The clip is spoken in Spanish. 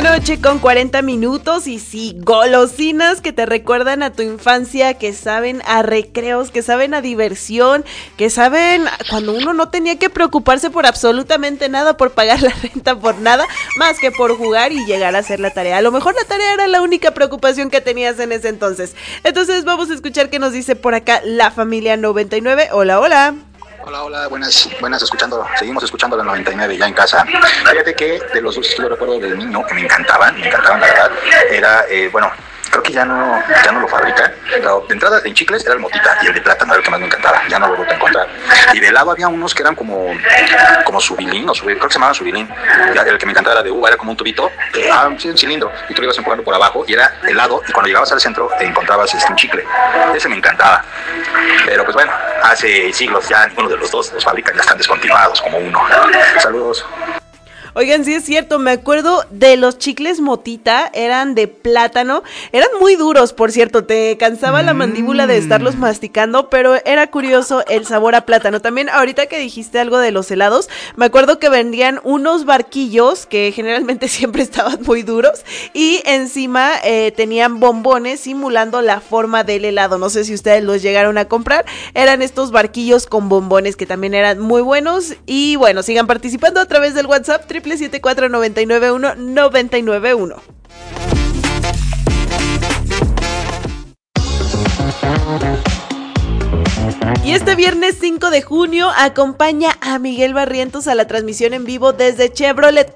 noche con 40 minutos y sí, golosinas que te recuerdan a tu infancia, que saben a recreos, que saben a diversión, que saben cuando uno no tenía que preocuparse por absolutamente nada, por pagar la renta, por nada, más que por jugar y llegar a hacer la tarea. A lo mejor la tarea era la única preocupación que tenías en ese entonces. Entonces vamos a escuchar qué nos dice por acá la familia 99. Hola, hola. Hola, buenas, seguimos escuchando la 99 ya en casa. Fíjate que de los dulces que yo recuerdo de niño que me encantaban la verdad, era, creo que ya no lo fabrican, pero de entrada en chicles era el motita y el de plátano era el que más me encantaba, ya no lo vuelvo a encontrar. Y de helado había unos que eran como subilín, creo que se llamaban subilín. El que me encantaba era de uva, era como un tubito, un cilindro, y tú lo ibas empujando por abajo y era helado, y cuando llegabas al centro te encontrabas un chicle. Ese me encantaba. Pero pues bueno, hace siglos ya ninguno de los dos los fabrican, ya están descontinuados como uno. Saludos. Oigan, sí es cierto, me acuerdo de los chicles motita, eran de plátano, eran muy duros, por cierto, te cansaba la mandíbula de estarlos masticando, pero era curioso el sabor a plátano. También ahorita que dijiste algo de los helados, me acuerdo que vendían unos barquillos que generalmente siempre estaban muy duros y encima tenían bombones simulando la forma del helado. No sé si ustedes los llegaron a comprar, eran estos barquillos con bombones que también eran muy buenos. Y bueno, sigan participando a través del WhatsApp 774-991-991. Y este viernes 5 de junio acompaña a Miguel Barrientos a la transmisión en vivo desde Chevrolet